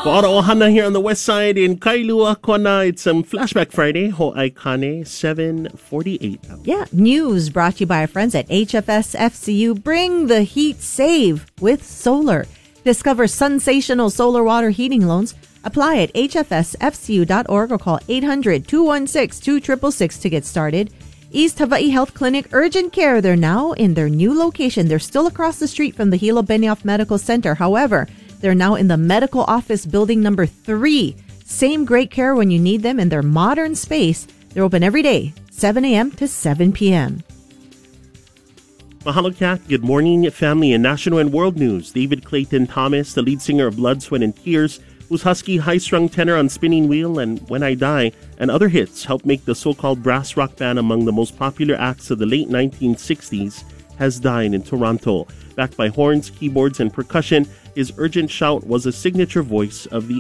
Paoro Ohana here on the west side in Kailua Kona. It's Flashback Friday. Ho'aikane 7:48. Yeah, news brought to you by our friends at HFS FCU. Bring the heat, save with solar. Discover sensational solar water heating loans. Apply at hfsfcu.org or call 800-216-2666 to get started. East Hawaii Health Clinic Urgent Care. They're now in their new location. They're still across the street from the Hilo Benioff Medical Center. However, they're now in the medical office building number 3. Same great care when you need them in their modern space. They're open every day, 7 a.m. to 7 p.m. Mahalo, Kat. Good morning, family. In national and world news, David Clayton Thomas, the lead singer of Blood, Sweat, and Tears, whose husky, high-strung tenor on Spinning Wheel and When I Die and other hits helped make the so-called brass rock band among the most popular acts of the late 1960s, has died in Toronto. Backed by horns, keyboards, and percussion, his urgent shout was a signature voice of the